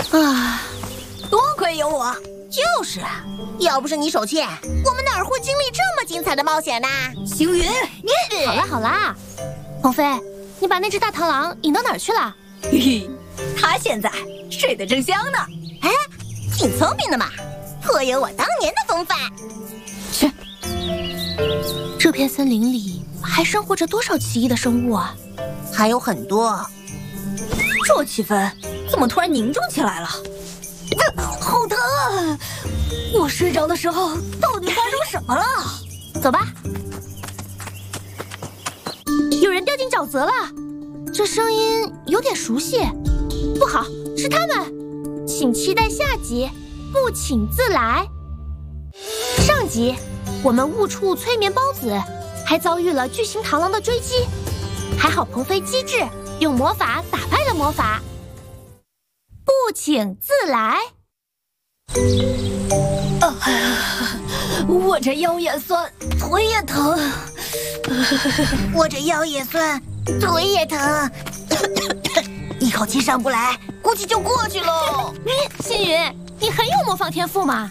啊， 多亏有我。 就是啊，要不是你手欠，我们哪会经历这么精彩的冒险呢？ 星云，你好啦，鹏飞，你把那只大螳螂引到哪儿去了？ 嘿嘿，他现在睡得正香呢。 哎，挺聪明的嘛，颇有我当年的风范。 去，这片森林里还生活着多少奇异的生物啊？ 还有很多。 这气氛怎么突然凝重起来了？好疼啊！我睡着的时候到底发生什么了？ 走吧。有人掉进沼泽了，这声音有点熟悉。不好，是他们！请期待下集，不请自来。上集，我们误触催眠孢子，还遭遇了巨型螳螂的追击，还好鹏飞机智，用魔法打败了魔法。不请自来。 我这腰也酸，腿也疼。 我这腰也酸，腿也疼。一口气上不来，估计就过去喽。 星云，你很有模仿天赋嘛。